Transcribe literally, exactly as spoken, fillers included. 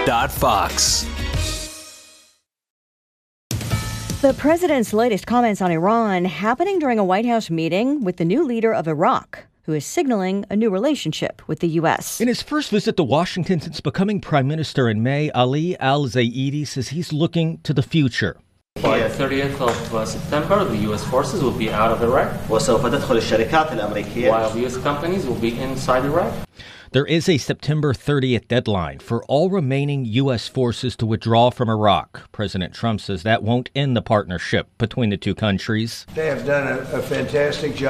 Fox. The president's latest comments on Iran happening during a White House meeting with the new leader of Iraq, who is signaling a new relationship with the U S. In his first visit to Washington since becoming prime minister in May, Ali al-Zaidi says he's looking to the future. By the thirtieth of uh, September, the U S forces will be out of Iraq, while the U S companies will be inside Iraq. There is a September thirtieth deadline for all remaining U S forces to withdraw from Iraq. President Trump says that won't end the partnership between the two countries. They have done a, a fantastic job.